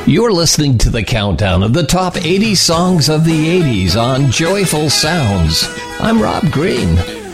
You're listening to the countdown of the top 80 songs of the 80s on Joyful Sounds. I'm Rob Green.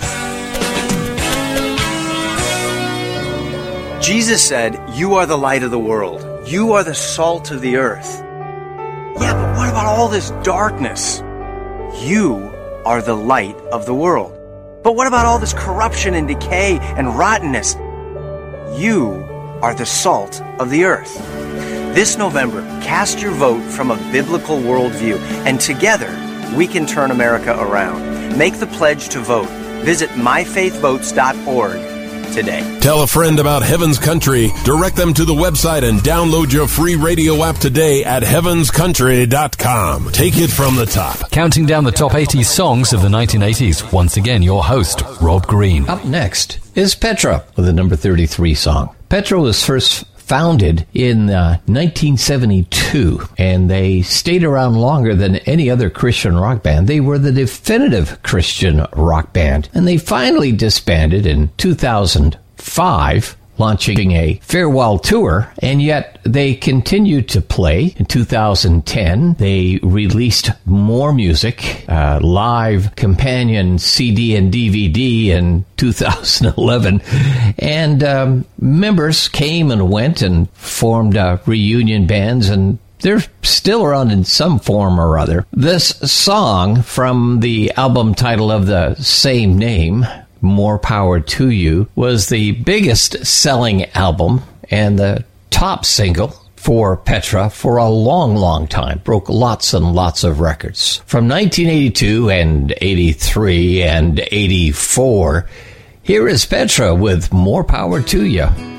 Jesus said, "You are the light of the world. You are the salt of the earth." Yeah, but what about all this darkness? You are the light of the world. But what about all this corruption and decay and rottenness? You are the salt of the earth. This November, cast your vote from a biblical worldview, and together we can turn America around. Make the pledge to vote. Visit myfaithvotes.org today. Tell a friend about Heaven's Country. Direct them to the website and download your free radio app today at heavenscountry.com. Take it from the top. Counting down the top 80 songs of the 1980s. Once again, your host, Rob Green. Up next is Petra with the number 33 song. Petra was first founded in 1972, and they stayed around longer than any other Christian rock band. They were the definitive Christian rock band, and they finally disbanded in 2005, launching a farewell tour, and yet they continued to play. In 2010, they released more music, live companion CD and DVD in 2011, and members came and went and formed reunion bands, and they're still around in some form or other. This song from the album title of the same name, More Power to You, was the biggest selling album and the top single for Petra for a long, long time. Broke lots and lots of records. From 1982 and 83 and 84, here is Petra with More Power to You.